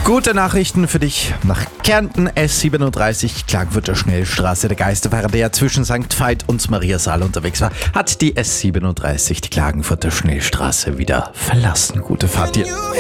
Gute Nachrichten für dich. Nach Kärnten S37 Klagenfurter Schnellstraße. Der Geisterfahrer, der zwischen St. Veit und Mariasaal unterwegs war, hat die S37, die Klagenfurter Schnellstraße, wieder verlassen. Gute Fahrt dir.